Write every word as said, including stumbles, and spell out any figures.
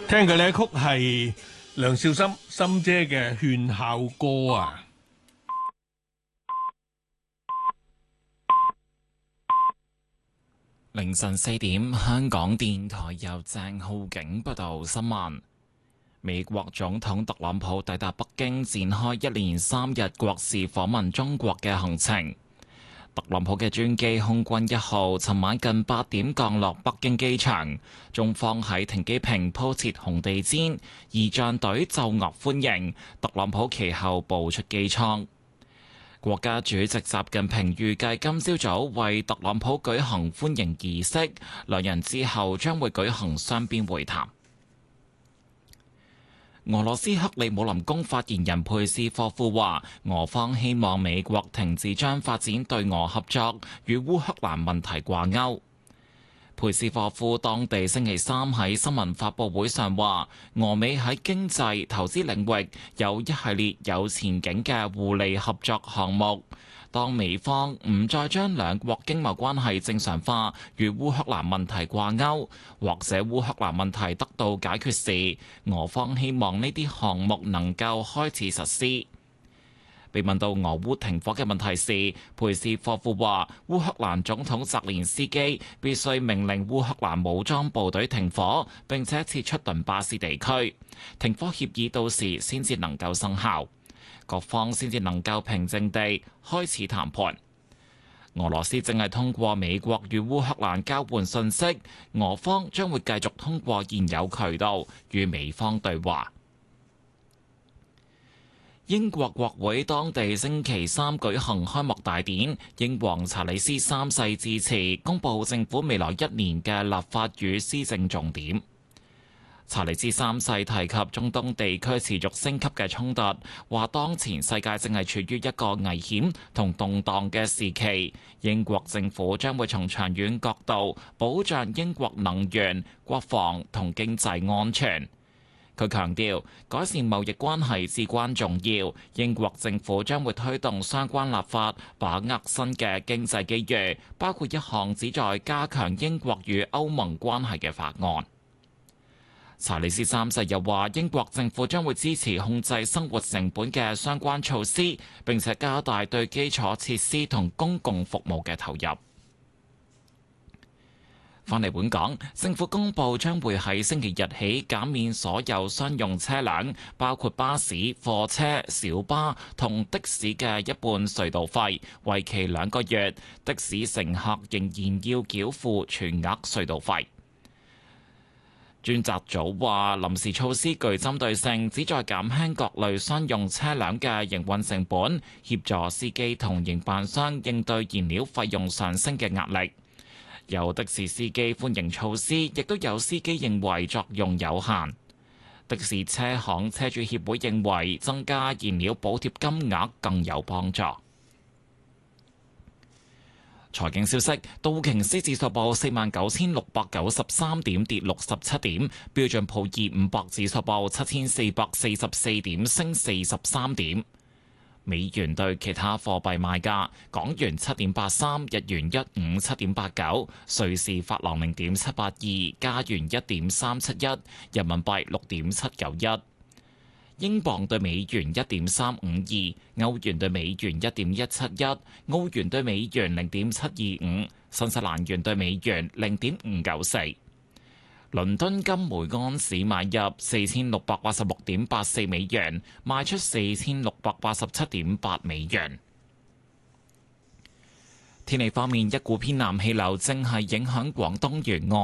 聽佢呢曲係梁少心心姐嘅勸孝歌啊！ 凌晨四點，香港電台由鄭浩景報道新聞。美國總統特朗普抵達北京，展開一連三日國事訪問中國嘅行程。特朗普嘅專機空軍一號尋晚近八點降落北京機場，中方喺停機坪鋪設紅地毯，儀仗隊奏樂歡迎。特朗普其後步出機艙。國家主席習近平預計今朝早為特朗普舉行歡迎儀式，兩人之後將會舉行雙邊會談。俄羅斯克里姆林宮發言人佩斯科夫話，俄方希望美國停止將發展對俄合作與烏克蘭問題掛鈎。佩斯科夫當地星期三喺新聞發佈會上話，俄美喺經濟、投資領域有一系列有前景嘅互利合作項目。當美方唔再將兩國經貿關係正常化與烏克蘭問題掛鈎，或者烏克蘭問題得到解決時，俄方希望呢啲項目能夠開始實施。被問到俄烏停火嘅問題時，佩斯科夫話：烏克蘭總統澤連斯基必須命令烏克蘭武裝部隊停火，並且撤出頓巴斯地區，停火協議到時先至能夠生效，各方先至能夠平靜地開始談判。俄羅斯正係通過美國與烏克蘭交換信息，俄方將會繼續通過現有渠道與美方對話。英國國會當地星期三舉行開幕大典，英皇查理斯三世致辭，公布政府未來一年嘅立法與施政重點。查理斯三世提及中東地區持續升級嘅衝突，話當前世界正係處於一個危險同動盪嘅時期，英國政府將會從長遠角度保障英國能源、國防同經濟安全。佢強調，改善貿易關係至關重要。英國政府將會推動相關立法，把握新嘅經濟機遇，包括一項旨在加強英國與歐盟關係嘅法案。查理斯三世又話，英國政府將會支持控制生活成本嘅相關措施，並且加大對基礎設施同公共服務嘅投入。返嚟本港，政府公布將會喺星期日起減免所有商用車輛，包括巴士、貨車、小巴同的士嘅一半隧道費，為期兩個月。的士乘客仍然要繳付全額隧道費。專責組話，臨時措施具針對性，旨在減輕各類商用車輛嘅營運成本，協助司機同營辦商應對燃料費用上升嘅壓力。有的士司機歡迎措施，亦都有司機認為作用有限。的士車行車主協會認為增加燃料補貼金額更有幫助。財經消息，道瓊斯指數報四萬九千六百九十三點，跌六十七點；標準普爾五百指數報七千四百四十四點，升四十三點。美元對其他貨幣賣價：港元七點八三，日元一五七點八九，瑞士法郎零點七八二，加元一點三七一，人民幣六點七九一，英鎊對美元一點三五二，歐元對美元一點一七一，澳元對美元零點七二五，新西蘭元對美元零點五九四。倫敦金每安士買入四千六百八十六點八四美元，賣出四千六百八十七點八美元。天氣方面，一股偏南氣流正係影響廣東沿岸。